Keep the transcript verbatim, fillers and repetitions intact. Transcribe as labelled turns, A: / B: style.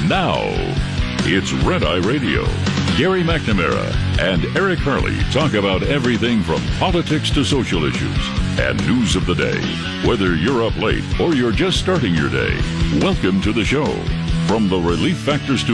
A: Now, it's Red Eye Radio. Gary McNamara and Eric Harley talk about everything from politics to social issues and news of the day. Whether you're up late or you're just starting your day, welcome to the show. From the Relief Factor Studio.